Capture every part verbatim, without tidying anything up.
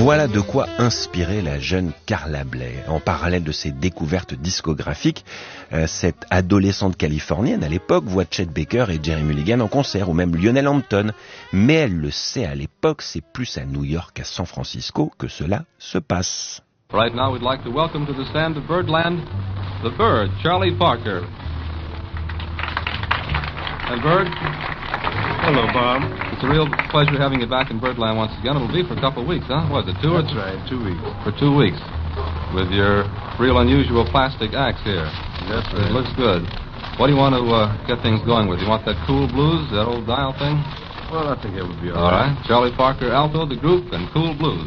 Voilà de quoi inspirer la jeune Carla Bley. En parallèle de ses découvertes discographiques, euh, cette adolescente californienne à l'époque voit Chet Baker et Jerry Mulligan en concert, ou même Lionel Hampton. Mais elle le sait à l'époque, c'est plus à New York qu'à San Francisco que cela se passe. Right now we'd like to welcome to the stand of Birdland, the Bird, Charlie Parker. And Bird? Hello, Bob. It's a real pleasure having you back in Birdland once again. It'll be for a couple of weeks, huh? What is it, two That's or th- right, two weeks. For two weeks. With your real unusual plastic axe here. That's It right. looks good. What do you want to uh, get things going with? You want that cool blues, that old dial thing? Well, I think it would be All right. Charlie Parker, alto, the group, and cool blues.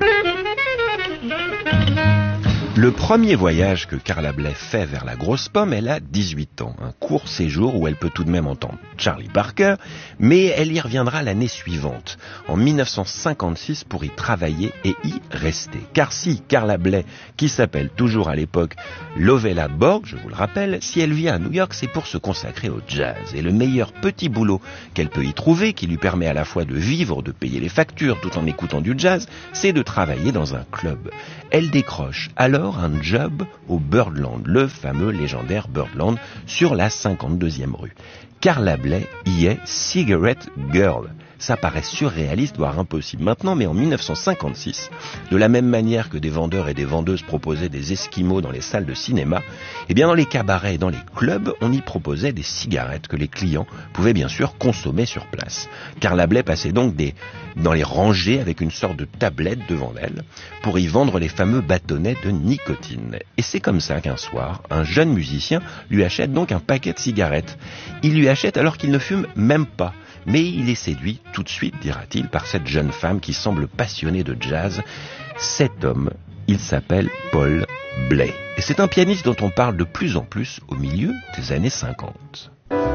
Le premier voyage que Carla Bley fait vers la grosse pomme, elle a dix-huit ans. Un court séjour où elle peut tout de même entendre Charlie Parker, mais elle y reviendra l'année suivante, en dix-neuf cent cinquante-six, pour y travailler et y rester. Car si Carla Bley, qui s'appelle toujours à l'époque Lovella Borg, je vous le rappelle, si elle vient à New York, c'est pour se consacrer au jazz. Et le meilleur petit boulot qu'elle peut y trouver, qui lui permet à la fois de vivre, de payer les factures tout en écoutant du jazz, c'est de travailler dans un club. Elle décroche alors un job au Birdland, le fameux légendaire Birdland, sur la cinquante-deuxième rue. Carla Bley y est Cigarette Girl. Ça paraît surréaliste, voire impossible maintenant, mais en dix-neuf cent cinquante-six, de la même manière que des vendeurs et des vendeuses proposaient des esquimaux dans les salles de cinéma, eh bien dans les cabarets et dans les clubs, on y proposait des cigarettes que les clients pouvaient bien sûr consommer sur place. Carla Bley passait donc des, dans les rangées avec une sorte de tablette devant elle pour y vendre les fameux bâtonnets de nicotine. Et c'est comme ça qu'un soir, un jeune musicien lui achète donc un paquet de cigarettes. Il lui achète alors qu'il ne fume même pas. Mais il est séduit tout de suite, dira-t-il, par cette jeune femme qui semble passionnée de jazz. Cet homme, il s'appelle Paul Bley. Et c'est un pianiste dont on parle de plus en plus au milieu des années cinquante.